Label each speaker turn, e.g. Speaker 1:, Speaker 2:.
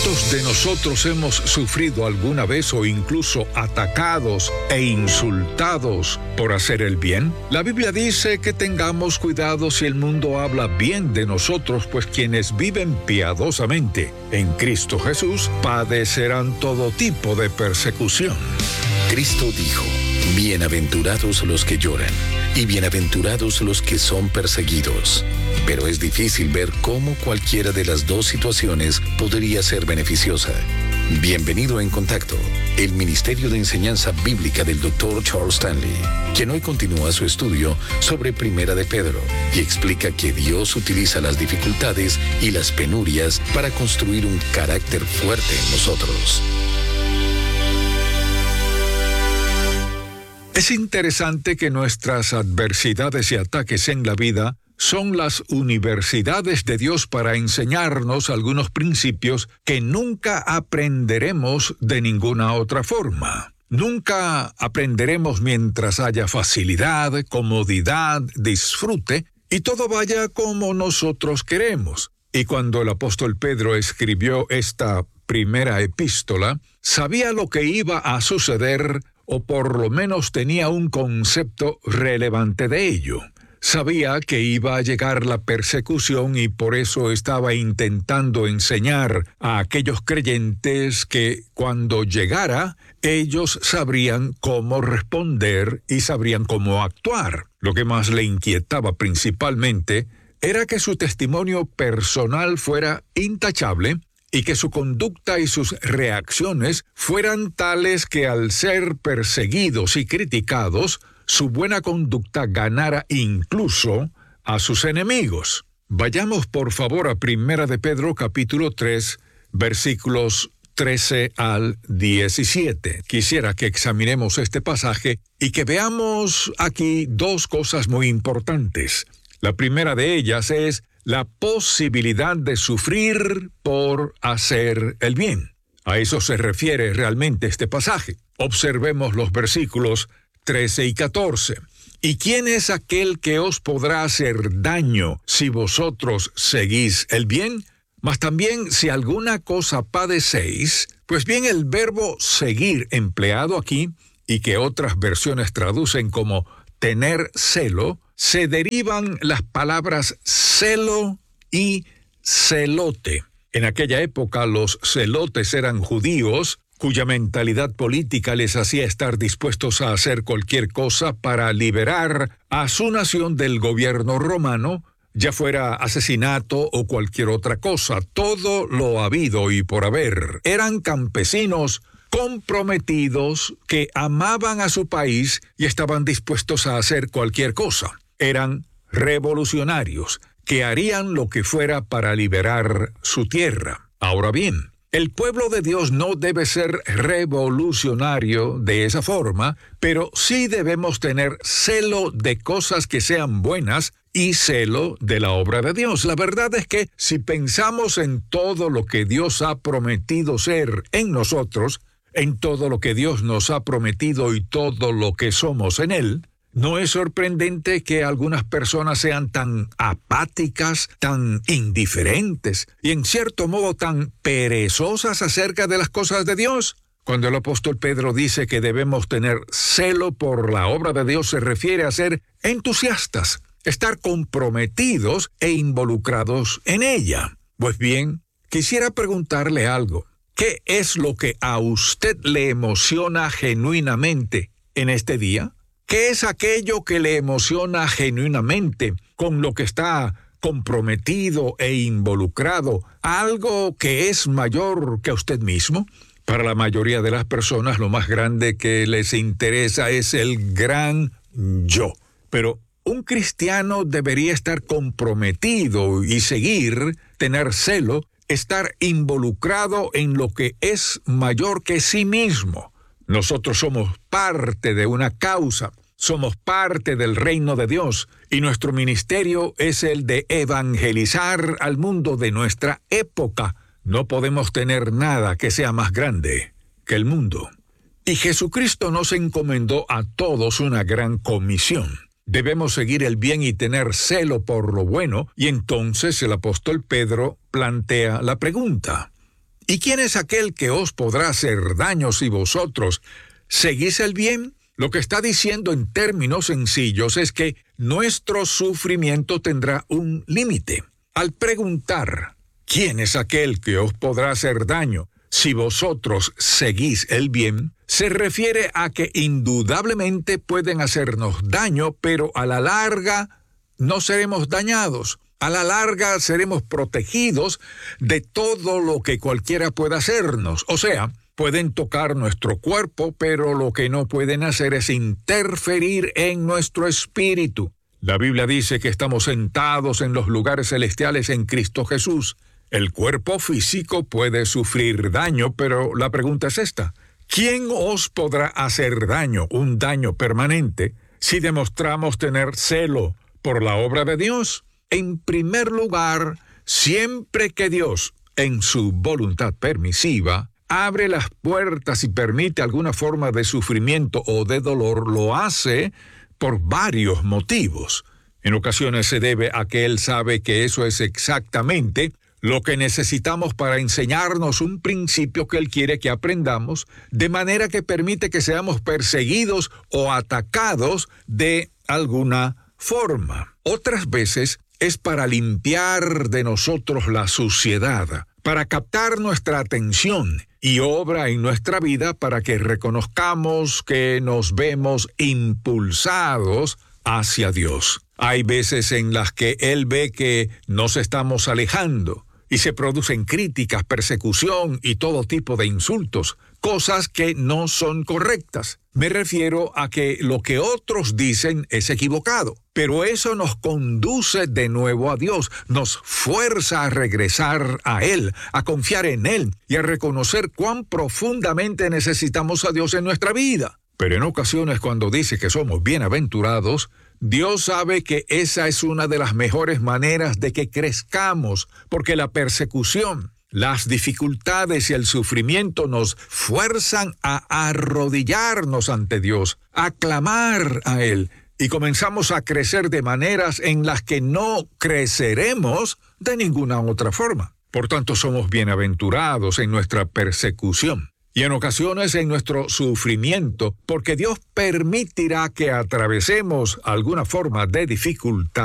Speaker 1: ¿Cuántos de nosotros hemos sufrido alguna vez o incluso atacados e insultados por hacer el bien? La Biblia dice que tengamos cuidado si el mundo habla bien de nosotros, pues quienes viven piadosamente en Cristo Jesús padecerán todo tipo de persecución.
Speaker 2: Cristo dijo: bienaventurados los que lloran, y bienaventurados los que son perseguidos. Pero es difícil ver cómo cualquiera de las dos situaciones podría ser beneficiosa. Bienvenido En Contacto, el Ministerio de Enseñanza Bíblica del Dr. Charles Stanley, quien hoy continúa su estudio sobre Primera de Pedro y explica que Dios utiliza las dificultades y las penurias para construir un carácter fuerte en nosotros.
Speaker 1: Es interesante que nuestras adversidades y ataques en la vida son las universidades de Dios para enseñarnos algunos principios que nunca aprenderemos de ninguna otra forma. Nunca aprenderemos mientras haya facilidad, comodidad, disfrute y todo vaya como nosotros queremos. Y cuando el apóstol Pedro escribió esta primera epístola, sabía lo que iba a suceder, o por lo menos tenía un concepto relevante de ello. Sabía que iba a llegar la persecución y por eso estaba intentando enseñar a aquellos creyentes que cuando llegara, ellos sabrían cómo responder y sabrían cómo actuar. Lo que más le inquietaba principalmente era que su testimonio personal fuera intachable y que su conducta y sus reacciones fueran tales que al ser perseguidos y criticados, su buena conducta ganara incluso a sus enemigos. Vayamos por favor a Primera de Pedro capítulo 3, versículos 13 al 17. Quisiera que examinemos este pasaje y que veamos aquí dos cosas muy importantes. La primera de ellas es la posibilidad de sufrir por hacer el bien. A eso se refiere realmente este pasaje. Observemos los versículos 13 y 14. ¿Y quién es aquel que os podrá hacer daño si vosotros seguís el bien? Mas también si alguna cosa padecéis, pues bien el verbo seguir empleado aquí, y que otras versiones traducen como tener celo, se derivan las palabras celo y celote. En aquella época los celotes eran judíos cuya mentalidad política les hacía estar dispuestos a hacer cualquier cosa para liberar a su nación del gobierno romano, ya fuera asesinato o cualquier otra cosa. Todo lo habido y por haber. Eran campesinos comprometidos que amaban a su país y estaban dispuestos a hacer cualquier cosa. Eran revolucionarios que harían lo que fuera para liberar su tierra. Ahora bien, el pueblo de Dios no debe ser revolucionario de esa forma, pero sí debemos tener celo de cosas que sean buenas y celo de la obra de Dios. La verdad es que si pensamos en todo lo que Dios ha prometido ser en nosotros, en todo lo que Dios nos ha prometido y todo lo que somos en Él, no es sorprendente que algunas personas sean tan apáticas, tan indiferentes y en cierto modo tan perezosas acerca de las cosas de Dios. Cuando el apóstol Pedro dice que debemos tener celo por la obra de Dios, se refiere a ser entusiastas, estar comprometidos e involucrados en ella. Pues bien, quisiera preguntarle algo. ¿Qué es lo que a usted le emociona genuinamente en este día? ¿Qué es aquello que le emociona genuinamente con lo que está comprometido e involucrado? ¿Algo que es mayor que usted mismo? Para la mayoría de las personas, lo más grande que les interesa es el gran yo. Pero un cristiano debería estar comprometido y seguir, tener celo, estar involucrado en lo que es mayor que sí mismo. Nosotros somos parte de una causa, somos parte del reino de Dios y nuestro ministerio es el de evangelizar al mundo de nuestra época. No podemos tener nada que sea más grande que el mundo. Y Jesucristo nos encomendó a todos una gran comisión. Debemos seguir el bien y tener celo por lo bueno, y entonces el apóstol Pedro plantea la pregunta: ¿Y quién es aquel que os podrá hacer daño si vosotros seguís el bien? Lo que está diciendo en términos sencillos es que nuestro sufrimiento tendrá un límite. Al preguntar, ¿quién es aquel que os podrá hacer daño si vosotros seguís el bien?, se refiere a que indudablemente pueden hacernos daño, pero a la larga no seremos dañados. A la larga seremos protegidos de todo lo que cualquiera pueda hacernos. O sea, pueden tocar nuestro cuerpo, pero lo que no pueden hacer es interferir en nuestro espíritu. La Biblia dice que estamos sentados en los lugares celestiales en Cristo Jesús. El cuerpo físico puede sufrir daño, pero la pregunta es esta: ¿quién os podrá hacer daño, un daño permanente, si demostramos tener celo por la obra de Dios? En primer lugar, siempre que Dios, en su voluntad permisiva, abre las puertas y permite alguna forma de sufrimiento o de dolor, lo hace por varios motivos. En ocasiones se debe a que Él sabe que eso es exactamente lo que necesitamos para enseñarnos un principio que Él quiere que aprendamos, de manera que permite que seamos perseguidos o atacados de alguna forma. Otras veces es para limpiar de nosotros la suciedad, para captar nuestra atención, y obra en nuestra vida para que reconozcamos que nos vemos impulsados hacia Dios. Hay veces en las que Él ve que nos estamos alejando y se producen críticas, persecución y todo tipo de insultos, cosas que no son correctas. Me refiero a que lo que otros dicen es equivocado, pero eso nos conduce de nuevo a Dios, nos fuerza a regresar a Él, a confiar en Él y a reconocer cuán profundamente necesitamos a Dios en nuestra vida. Pero en ocasiones, cuando dice que somos bienaventurados, Dios sabe que esa es una de las mejores maneras de que crezcamos, porque la persecución, las dificultades y el sufrimiento nos fuerzan a arrodillarnos ante Dios, a clamar a Él, y comenzamos a crecer de maneras en las que no creceremos de ninguna otra forma. Por tanto, somos bienaventurados en nuestra persecución y en ocasiones en nuestro sufrimiento, porque Dios permitirá que atravesemos alguna forma de dificultad